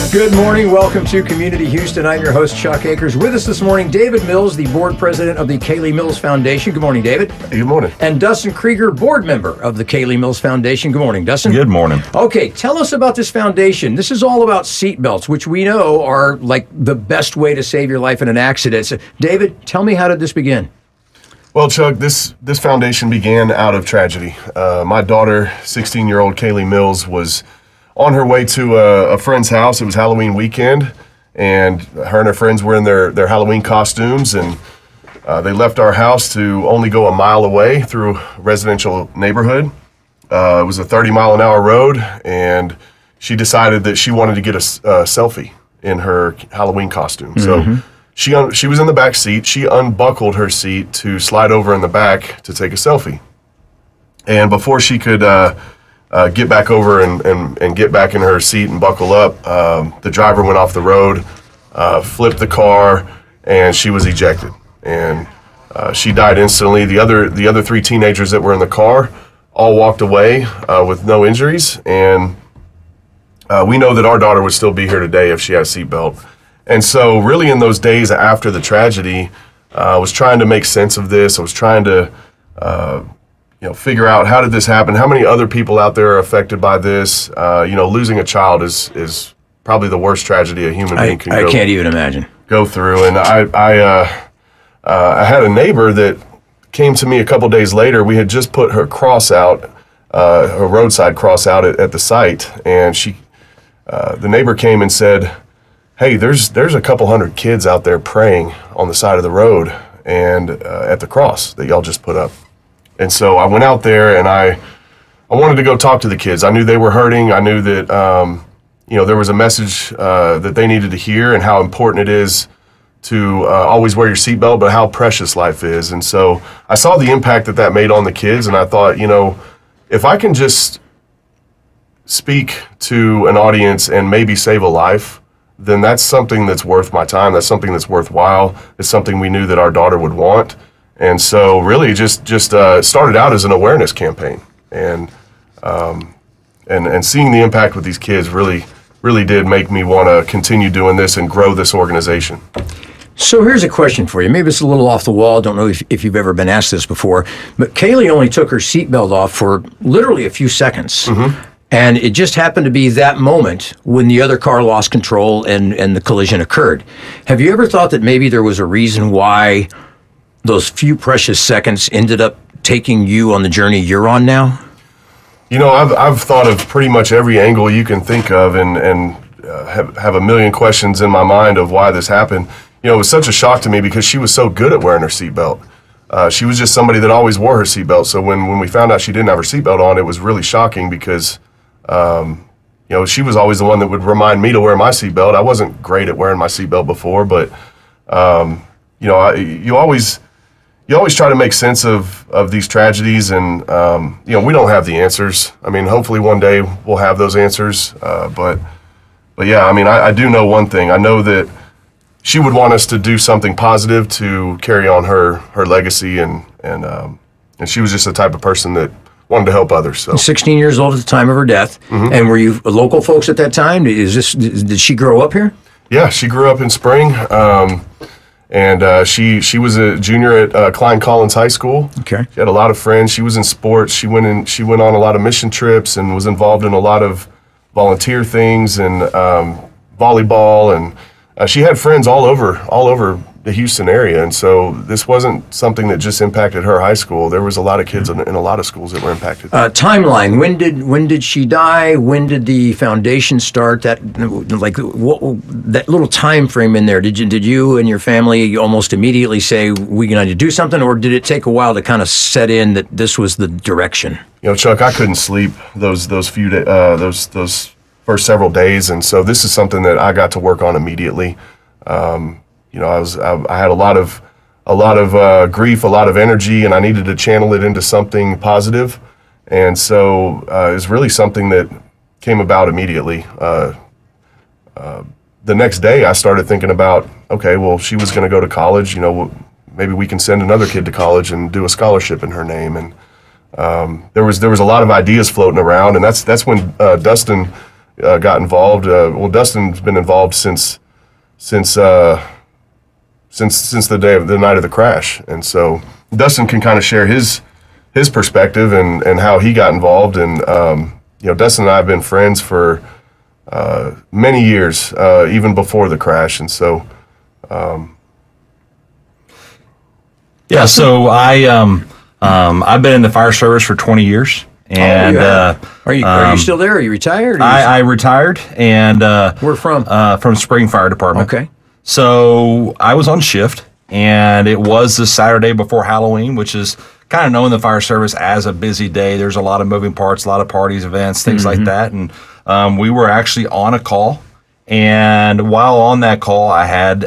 Good morning. Welcome to Community Houston. I'm your host, Chuck Akers. With us this morning, David Mills, the board president of the Kaylee Mills Foundation. Good morning, David. Good morning. And Dustin Krieger, board member of the Kaylee Mills Foundation. Good morning, Dustin. Good morning. Okay, tell us about this foundation. This is all about seatbelts, which we know are like the best way to save your life in an accident. So, David, tell me, how did this begin? Well, Chuck, this foundation began out of tragedy. My daughter, 16-year-old Kaylee Mills, was on her way to a friend's house. It was Halloween weekend, and her and her friends were in their Halloween costumes, and they left our house to only go a mile away through a residential neighborhood. It was a 30-mile-an-hour road, and she decided that she wanted to get a selfie in her Halloween costume. So she was in the back seat. She unbuckled her seat to slide over in the back to take a selfie. And before she could get back over and get back in her seat and buckle up, the driver went off the road, flipped the car, and she was ejected. And she died instantly. The other three teenagers that were in the car all walked away with no injuries. And we know that our daughter would still be here today if she had a seatbelt. And so really in those days after the tragedy, I was trying to make sense of this. I was trying to figure out, how did this happen? How many other people out there are affected by this? Losing a child is probably the worst tragedy a human being can I can't even imagine. Go through. And I had a neighbor that came to me a couple days later. We had just put her cross out, her roadside cross out at the site, and the neighbor came and said, "Hey, there's a couple hundred kids out there praying on the side of the road and at the cross that y'all just put up." And so I went out there, and I wanted to go talk to the kids. I knew they were hurting. I knew that there was a message that they needed to hear, and how important it is to always wear your seatbelt, but how precious life is. And so I saw the impact that made on the kids, and I thought, if I can just speak to an audience and maybe save a life, then that's something that's worth my time. That's something that's worthwhile. It's something we knew that our daughter would want. And so really just started out as an awareness campaign, and seeing the impact with these kids really did make me want to continue doing this and grow this organization. So here's a question for you. Maybe it's a little off the wall. I don't know if you've ever been asked this before, but Kaylee only took her seatbelt off for literally a few seconds. Mm-hmm. And it just happened to be that moment when the other car lost control and the collision occurred. Have you ever thought that maybe there was a reason why those few precious seconds ended up taking you on the journey you're on now? I've thought of pretty much every angle you can think of, and have a million questions in my mind of why this happened. It was such a shock to me because she was so good at wearing her seatbelt. She was just somebody that always wore her seatbelt. So when we found out she didn't have her seatbelt on, it was really shocking because she was always the one that would remind me to wear my seatbelt. I wasn't great at wearing my seatbelt before, but you always try to make sense of these tragedies, and we don't have the answers. I mean, hopefully one day we'll have those answers. But yeah, I mean, I do know one thing. I know that she would want us to do something positive to carry on her legacy, and she was just the type of person that wanted to help others. So 16 years old at the time of her death. Mm-hmm. And were you local folks at that time? Did she grow up here? Yeah, she grew up in Spring. And she was a junior at Klein Collins High School. Okay. She had a lot of friends. She was in sports. She went on a lot of mission trips and was involved in a lot of volunteer things and volleyball. And she had friends all over the Houston area. And so this wasn't something that just impacted her high school. There was a lot of kids in a lot of schools that were impacted. Timeline. When did she die? When did the foundation start? That little time frame in there. Did you and your family almost immediately say we need to do something, or did it take a while to kind of set in that this was the direction? Chuck, I couldn't sleep those few those first several days, and so this is something that I got to work on immediately. I had a lot of grief, a lot of energy, and I needed to channel it into something positive. And so it was really something that came about immediately. The next day, I started thinking about, okay, well, she was going to go to college. Maybe we can send another kid to college and do a scholarship in her name. And there was a lot of ideas floating around, and that's when Dustin got involved. Well, Dustin's been involved since the night of the crash, and so Dustin can kind of share his perspective and how he got involved. And Dustin and I have been friends for many years, even before the crash, and so. Yeah, so I've been in the fire service for 20 years, and are you still there? Are you retired? I retired, and where from? From Spring Fire Department. Okay. So I was on shift, and it was the Saturday before Halloween, which is kind of known in the fire service as a busy day. There's a lot of moving parts, a lot of parties, events, things like that, and we were actually on a call. And while on that call, I had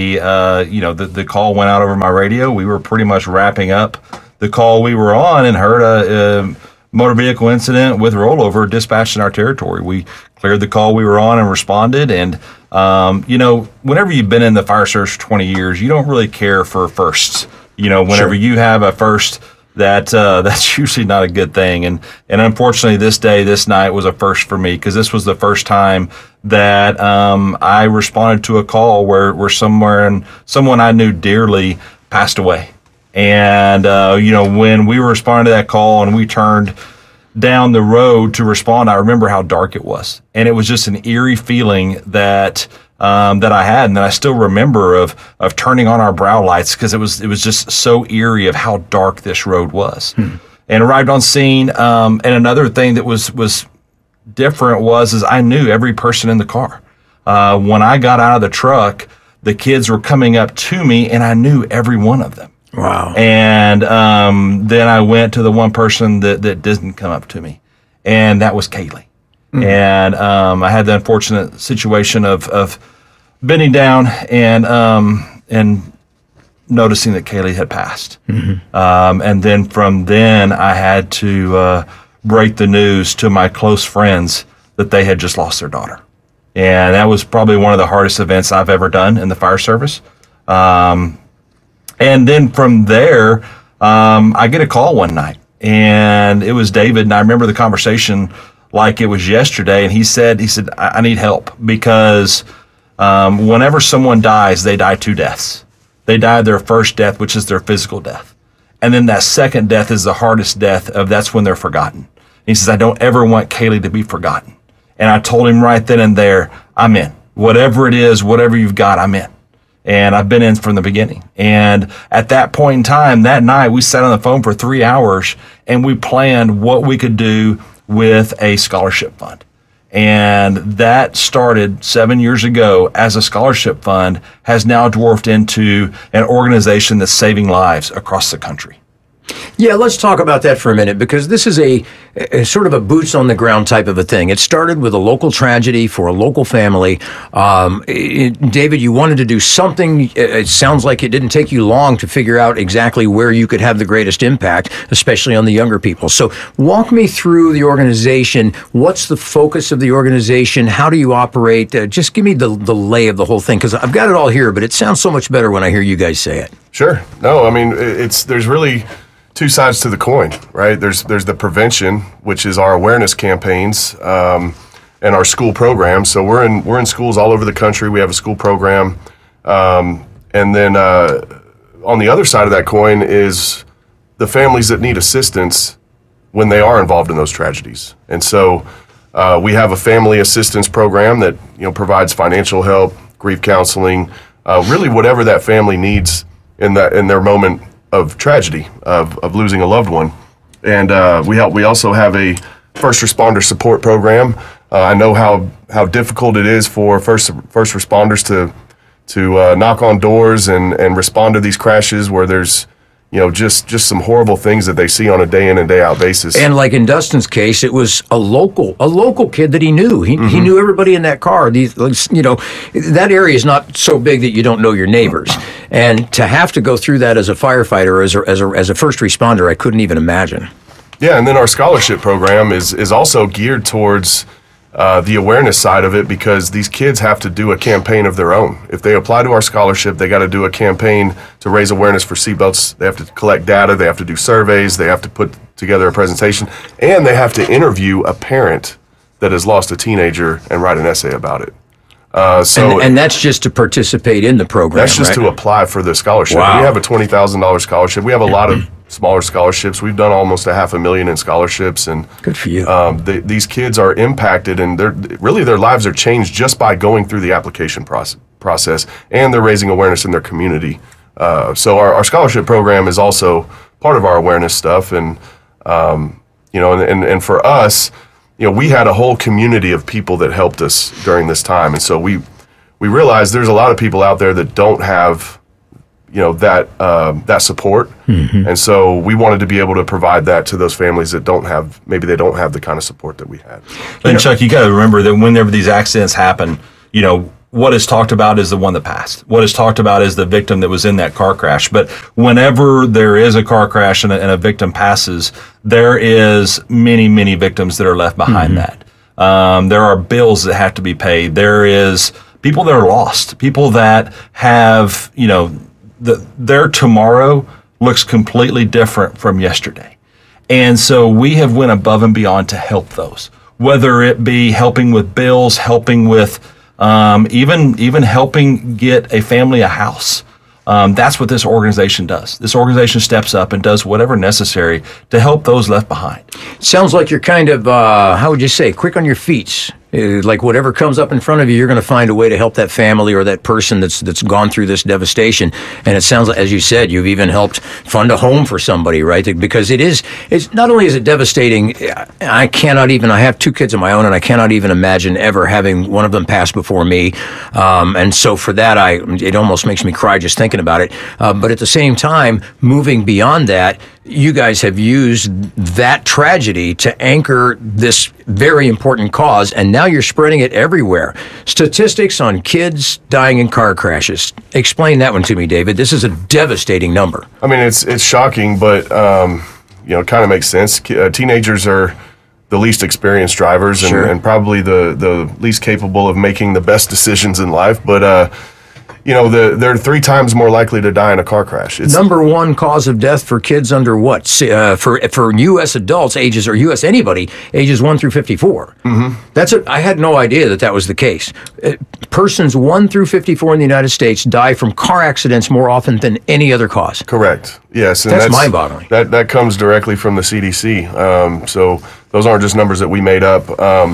the call went out over my radio. We were pretty much wrapping up the call we were on and heard a motor vehicle incident with rollover dispatched in our territory. We cleared the call we were on and responded. And, whenever you've been in the fire service for 20 years, you don't really care for firsts. Whenever you have a first, that's usually not a good thing. And unfortunately, this night was a first for me, because this was the first time that I responded to a call where someone I knew dearly passed away. And when we responded to that call and we turned down the road to respond, I remember how dark it was, and it was just an eerie feeling that I had, and that I still remember of turning on our brow lights, because it was just so eerie of how dark this road was. And arrived on scene. And another thing that was different was I knew every person in the car. When I got out of the truck, the kids were coming up to me, and I knew every one of them. Wow. And then I went to the one person that didn't come up to me, and that was Kaylee. And I had the unfortunate situation of bending down and noticing that Kaylee had passed. And then from then, I had to break the news to my close friends that they had just lost their daughter. And that was probably one of the hardest events I've ever done in the fire service. And then from there, I get a call one night, and it was David, and I remember the conversation like it was yesterday. And he said, I need help, because whenever someone dies, they die two deaths. They die their first death, which is their physical death. And then that second death is the hardest death that's when they're forgotten. And he says, I don't ever want Kaylee to be forgotten. And I told him right then and there, I'm in. Whatever it is, whatever you've got, I'm in. And I've been in from the beginning. And at that point in time, that night, we sat on the phone for 3 hours, and we planned what we could do with a scholarship fund. And that started 7 years ago as a scholarship fund, has now dwarfed into an organization that's saving lives across the country. Yeah, let's talk about that for a minute, because this is a sort of a boots on the ground type of a thing. It started with a local tragedy for a local family. David, you wanted to do something. It sounds like it didn't take you long to figure out exactly where you could have the greatest impact, especially on the younger people. So walk me through the organization. What's the focus of the organization? How do you operate? Just give me the lay of the whole thing, because I've got it all here, but it sounds so much better when I hear you guys say it. Sure. No, I mean, there's really two sides to the coin, right? There's the prevention, which is our awareness campaigns and our school programs. So we're in schools all over the country. We have a school program, and then on the other side of that coin is the families that need assistance when they are involved in those tragedies. And so we have a family assistance program that provides financial help, grief counseling, really whatever that family needs in their moment of tragedy, of losing a loved one. And we also have a first responder support program. I know how difficult it is for first responders to knock on doors and respond to these crashes where there's just some horrible things that they see on a day in and day out basis. And like in Dustin's case, it was a local kid that he knew. He knew everybody in that car. That area is not so big that you don't know your neighbors. And to have to go through that as a firefighter, as a first responder, I couldn't even imagine. Yeah, and then our scholarship program is also geared towards the awareness side of it, because these kids have to do a campaign of their own. If they apply to our scholarship, they got to do a campaign to raise awareness for seatbelts. They have to collect data, they have to do surveys, they have to put together a presentation, and they have to interview a parent that has lost a teenager and write an essay about it. And that's just to participate in the program. That's just right? to apply for the scholarship. Wow. We have a $20,000 scholarship. We have a lot of smaller scholarships. We've done almost $500,000 in scholarships, and Good for you. these kids are impacted, and their lives are changed just by going through the application process, and they're raising awareness in their community. So our scholarship program is also part of our awareness stuff, and and for us, we had a whole community of people that helped us during this time, and so we realized there's a lot of people out there that don't have that support, and so we wanted to be able to provide that to those families that don't have the kind of support that we had. And Chuck, you got to remember that whenever these accidents happen, what is talked about is the one that passed. What is talked about is the victim that was in that car crash. But whenever there is a car crash and a victim passes, there is many, many victims that are left behind that. There are bills that have to be paid. There is people that are lost, people that have, their tomorrow looks completely different from yesterday. And so we have went above and beyond to help those, whether it be helping with bills, helping with even helping get a family a house. That's what this organization does. This organization steps up and does whatever necessary to help those left behind. Sounds like you're kind of, how would you say, quick on your feet. Like whatever comes up in front of you, you're going to find a way to help that family or that person that's gone through this devastation. And it sounds like, as you said, you've even helped fund a home for somebody, right? Because it's not only is it devastating, I have 2 kids of my own, and I cannot even imagine ever having one of them pass before me. And so for that, it almost makes me cry just thinking about it. But at the same time, moving beyond that, you guys have used that tragedy to anchor this very important cause, and now you're spreading it everywhere. Statistics on kids dying in car crashes. Explain that one to me, David. This is a devastating number. I mean, it's shocking, but it kind of makes sense. Teenagers are the least experienced drivers, Sure. and probably the least capable of making the best decisions in life. But they're 3 times more likely to die in a car crash. It's Number 1 cause of death for kids under what? For U.S. adults, or U.S. anybody, ages 1 through 54. Mm-hmm. I had no idea that was the case. Persons 1 through 54 in the United States die from car accidents more often than any other cause. correct. Yes, and That's mind-boggling. That comes directly from the CDC. So those aren't just numbers that we made up.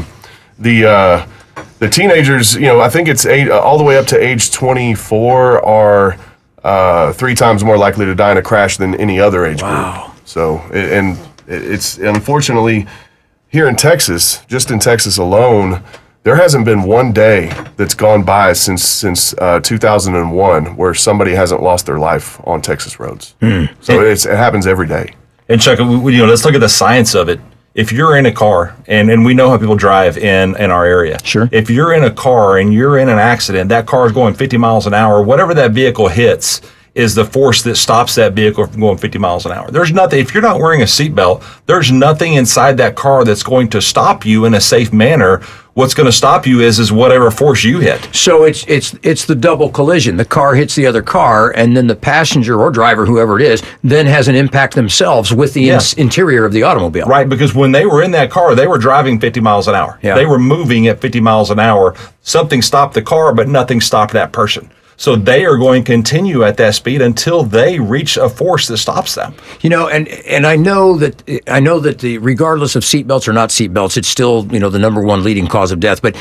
The teenagers, I think it's all the way up to age 24 are 3 times more likely to die in a crash than any other age group. So, it's unfortunately here in Texas, just in Texas alone, there hasn't been one day that's gone by since 2001 where somebody hasn't lost their life on Texas roads. So it happens every day. And Chuck, let's look at the science of it. If you're in a car, and we know how people drive in our area. Sure. If you're in a car and you're in an accident, that car is going 50 miles an hour, whatever that vehicle hits is the force that stops that vehicle from going 50 miles an hour. There's nothing, if you're not wearing a seatbelt, there's nothing inside that car that's going to stop you in a safe manner. What's going to stop you is whatever force you hit. So it's the double collision. The car hits the other car, and then the passenger or driver, whoever it is, then has an impact themselves with the interior of the automobile. Right, because when they were in that car, they were driving 50 miles an hour. Yeah. They were moving at 50 miles an hour. Something stopped the car, but nothing stopped that person. So they are going to continue at that speed until they reach a force that stops them. And I know that regardless of seatbelts or not seatbelts, it's still the number 1 leading cause of death. But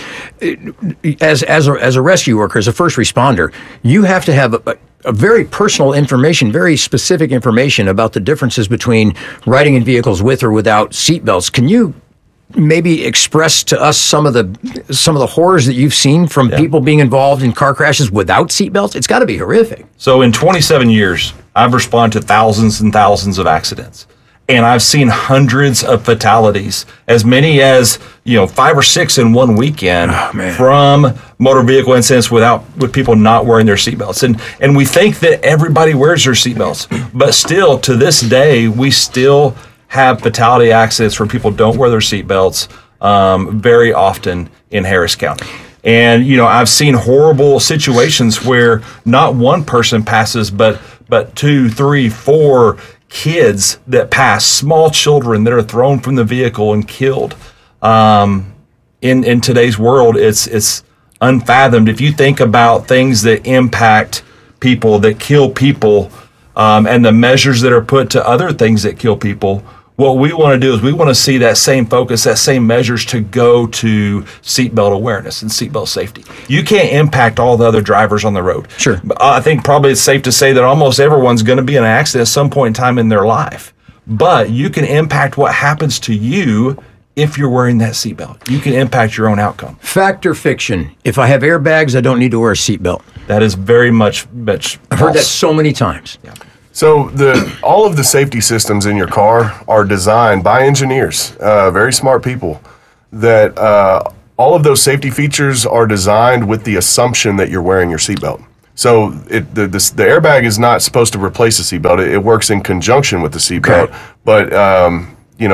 as a rescue worker, as a first responder, you have to have a very personal information, very specific information about the differences between riding in vehicles with or without seatbelts. Can you maybe express to us some of the horrors that you've seen from people being involved in car crashes without seatbelts? It's got to be horrific. So in 27 years, I've responded to thousands and thousands of accidents. And I've seen hundreds of fatalities, as many as 5 or 6 in one weekend from motor vehicle incidents with people not wearing their seatbelts. And we think that everybody wears their seatbelts, but still to this day we still have fatality accidents where people don't wear their seatbelts very often in Harris County. And I've seen horrible situations where not one person passes, but 2, 3, 4 kids that pass, small children that are thrown from the vehicle and killed. in today's world, it's unfathomed. If you think about things that impact people, that kill people, and the measures that are put to other things that kill people, what we want to do is we want to see that same focus, that same measures to go to seatbelt awareness and seatbelt safety. You can't impact all the other drivers on the road. Sure. I think probably it's safe to say that almost everyone's going to be in an accident at some point in time in their life. But you can impact what happens to you if you're wearing that seatbelt. You can impact your own outcome. Fact or fiction? If I have airbags, I don't need to wear a seatbelt. That is very much I've heard that so many times. Yeah. So all of the safety systems in your car are designed by engineers, very smart people, that all of those safety features are designed with the assumption that you're wearing your seatbelt. So the airbag is not supposed to replace the seatbelt. It works in conjunction with the seatbelt. Okay. But,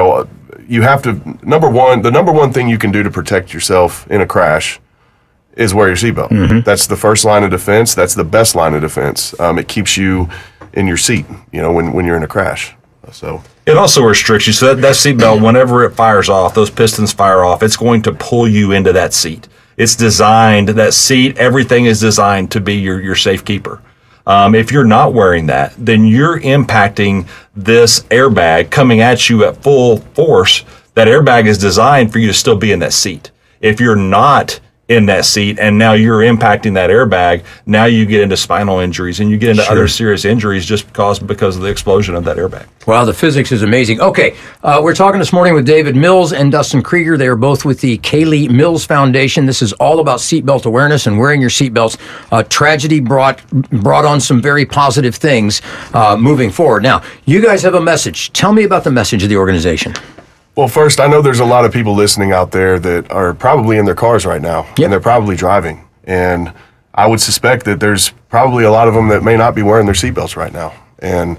you have to, the number one thing you can do to protect yourself in a crash is wear your seatbelt. Mm-hmm. That's the first line of defense. That's the best line of defense. It keeps you in your seat, when you're in a crash. So it also restricts you. So that seatbelt, whenever it fires off, those pistons fire off, it's going to pull you into that seat. It's designed, that seat, everything is designed to be your safe keeper. If you're not wearing that, then you're impacting this airbag coming at you at full force. That airbag is designed for you to still be in that seat. If you're not in that seat and now you're impacting that airbag, now you get into spinal injuries and you get into other serious injuries just because of the explosion of that airbag. Wow, the physics is amazing. Okay, we're talking this morning with David Mills and Dustin Krieger. They are both with the Kaylee Mills Foundation. This is all about seatbelt awareness and wearing your seatbelts. Tragedy brought on some very positive things moving forward. Now, you guys have a message. Tell me about the message of the organization. Well, first, I know there's a lot of people listening out there that are probably in their cars right now, Yep. and they're probably driving. And I would suspect that there's probably a lot of them that may not be wearing their seatbelts right now. And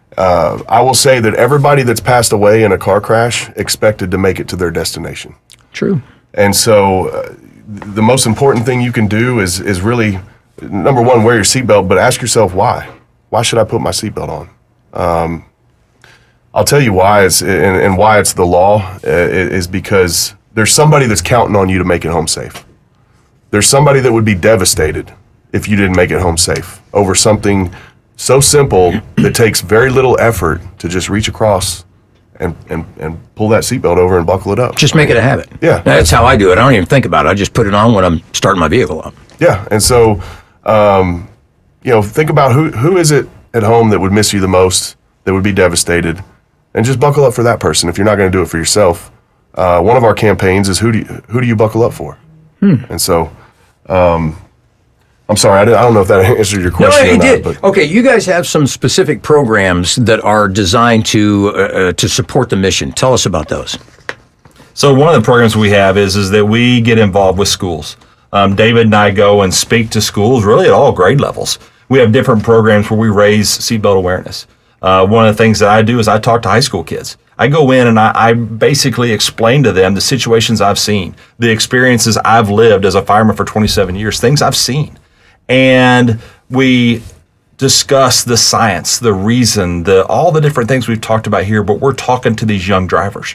I will say that everybody that's passed away in a car crash expected to make it to their destination. True. And so the most important thing you can do is really, number one, wear your seatbelt, but ask yourself why. Why should I put my seatbelt on? I'll tell you why, and why it's the law is because there's somebody that's counting on you to make it home safe. There's somebody that would be devastated if you didn't make it home safe over something so simple that takes very little effort to just reach across and pull that seatbelt over and buckle it up. Just make it a habit. Yeah. That's how I do it. I don't even think about it. I just put it on when I'm starting my vehicle up. Yeah, and so, think about who is it at home that would miss you the most, that would be devastated, and just buckle up for that person if you're not going to do it for yourself. One of our campaigns is who do you buckle up for? And so, I'm sorry, I don't know if that answered your question No, it or not. did. But Okay, you guys have some specific programs that are designed to support the mission. Tell us about those. So one of the programs we have is that we get involved with schools. David and I go and speak to schools really at all grade levels. We have different programs where we raise seatbelt awareness. One of the things that I do is I talk to high school kids. I go in and I basically explain to them the situations I've seen, the experiences I've lived as a fireman for 27 years, things I've seen. And we discuss the science, the reason, all the different things we've talked about here, but we're talking to these young drivers.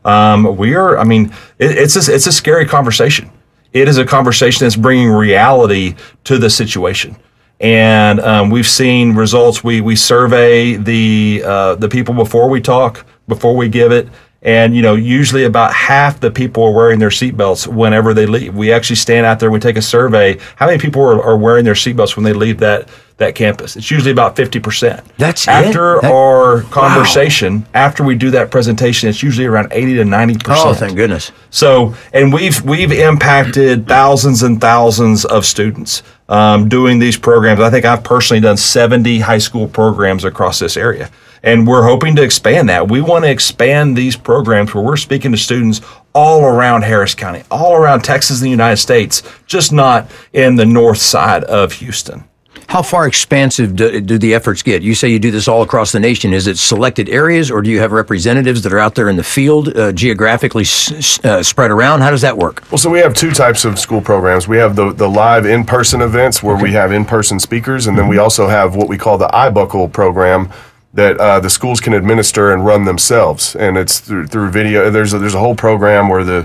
It's a scary conversation. It is a conversation that's bringing reality to the situation. And we've seen results. We survey the people before we talk, before we give it, and usually about half the people are wearing their seatbelts whenever they leave. We actually stand out there. We take a survey. How many people are wearing their seatbelts when they leave that campus? It's usually about 50%. That's after our conversation. After we do that presentation, it's usually around 80 to 90%. Oh, thank goodness. So, and we've impacted thousands and thousands of students doing these programs. I think I've personally done 70 high school programs across this area. And we're hoping to expand that. We want to expand these programs where we're speaking to students all around Harris County, all around Texas and the United States, just not in the north side of Houston. How far expansive do the efforts get? You say you do this all across the nation. Is it selected areas, or do you have representatives that are out there in the field geographically spread around? How does that work? Well, so we have two types of school programs. We have the live in-person events where we have in-person speakers, and then we also have what we call the iBuckle program that the schools can administer and run themselves. And it's through video. There's a whole program where the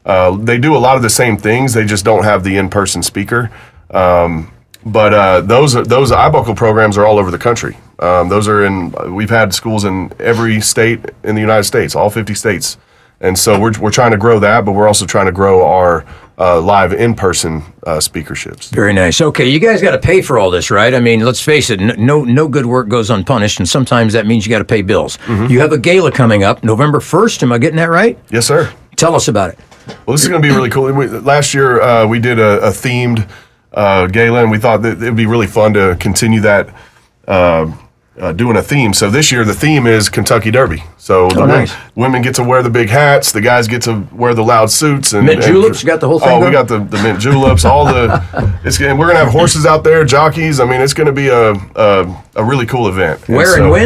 They do a lot of the same things. They just don't have the in-person speaker. But those iBuckle programs are all over the country. We've had schools in every state in the United States, all 50 states. And so we're trying to grow that, but we're also trying to grow our live in-person speakerships. Very nice. Okay, you guys got to pay for all this, right? I mean, let's face it, no good work goes unpunished, and sometimes that means you got to pay bills. You have a gala coming up November 1st. Am I getting that right? Yes, sir. Tell us about it. Well, this is going to be really cool. Last year, we did a themed gala, and we thought that it would be really fun to continue that doing a theme. So this year, the theme is Kentucky Derby. So women get to wear the big hats, the guys get to wear the loud suits. And mint juleps, you got the whole thing? Oh, we got the mint juleps, we're going to have horses out there, jockeys. I mean, it's going to be a really cool event. Where and when?